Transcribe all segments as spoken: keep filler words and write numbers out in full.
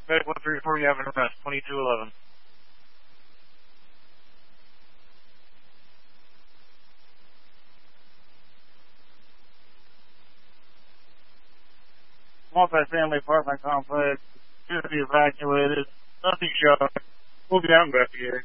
Medic one three four, you have an arrest, twenty-two eleven. Multi-family apartment complex, should be evacuated, nothing shot. We'll be out investigating.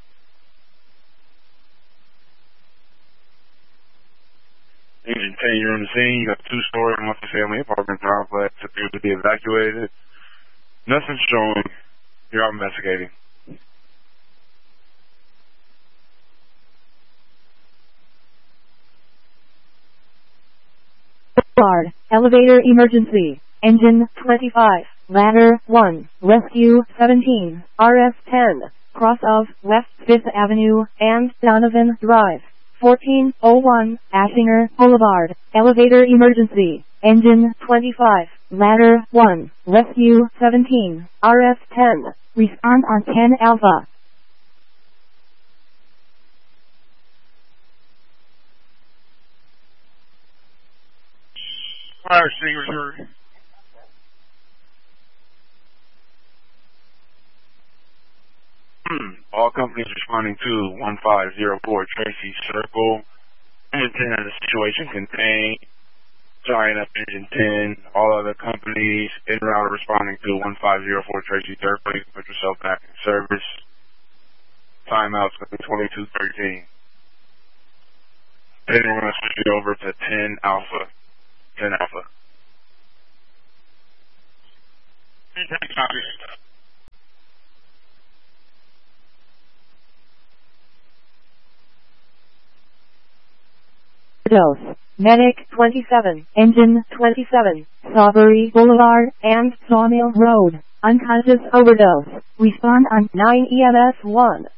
Engine ten, you're on the scene. You got a two-story multi-family apartment complex. Appears to be evacuated. Nothing's showing. You're out investigating. Boulevard, elevator emergency. Engine twenty-five, ladder one, rescue seventeen, R S ten, cross of West fifth Avenue and Donovan Drive. fourteen oh one, Ashinger Boulevard, elevator emergency. Engine twenty-five, ladder one, rescue seventeen, R S ten, respond on ten Alpha. Fire extinguisher. All companies responding to one five zero four Tracy Circle. Engine ten has a situation contained. Tying up Engine ten. All other companies en route are responding to one five zero four Tracy Circle. You can put yourself back in service. Timeout's going to be twenty-two thirteen. Then we're going to switch it over to ten Alpha. ten Alpha. ten copy. Dose. Medic twenty-seven, Engine twenty-seven, Sawbury Boulevard and Sawmill Road. Unconscious overdose. Respond on nine E M S one.